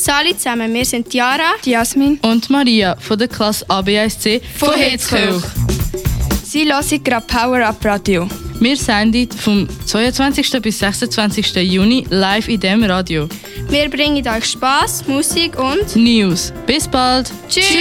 Sali zusammen, wir sind Jara, Jasmin und Maria von der Klasse ABSC von Hitzkirch. Sie hören gerade Power Up Radio. Wir senden vom 22. bis 26. Juni live in diesem Radio. Wir bringen euch Spass, Musik und News. Bis bald. Tschüss!